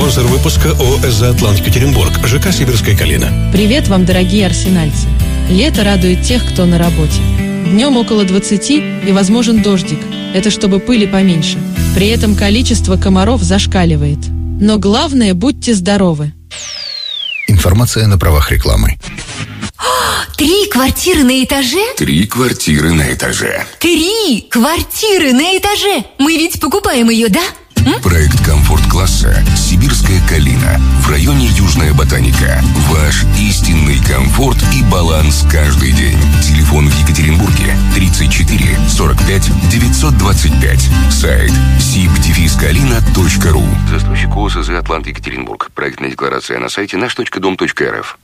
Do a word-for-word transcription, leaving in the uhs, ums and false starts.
Спонсор выпуска ООО «ЭСЗА Атлант Екатеринбург», ЖК «Сибирская калина». Привет вам, дорогие арсенальцы. Лето радует тех, кто на работе. Днем около двадцати и возможен дождик. Это чтобы пыли поменьше. При этом количество комаров зашкаливает. Но главное, будьте здоровы. Информация на правах рекламы. Три квартиры на этаже? Три квартиры на этаже. Три квартиры на этаже! Мы ведь покупаем ее, да? М? Проект комфорт-класса «Сибирская калина» в районе Южная Ботаника. Ваш истинный комфорт и баланс каждый день. Телефон в Екатеринбурге тридцать четыре сорок пять девятьсот двадцать пять. Сайт сиб дефис калина точка ру. Застройщик ООО «ЭСЗА Атлант Екатеринбург». Проектная декларация на сайте наш точка дом точка эр эф.